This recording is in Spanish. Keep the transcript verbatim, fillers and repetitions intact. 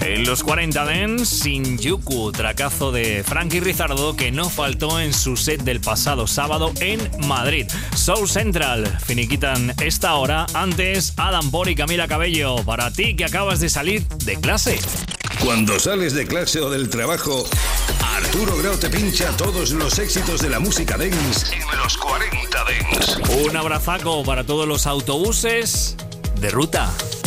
En los cuarenta Dance, Shinjuku, tracazo de Frankie Rizardo que no faltó en su set del pasado sábado en Madrid. Soul Central finiquitan esta hora. Antes, Adam Por y Camila Cabello, para ti que acabas de salir de clase. Cuando sales de clase o del trabajo, Arturo Grau te pincha todos los éxitos de la música dance en los cuarenta Dance. Un abrazaco para todos los autobuses de ruta.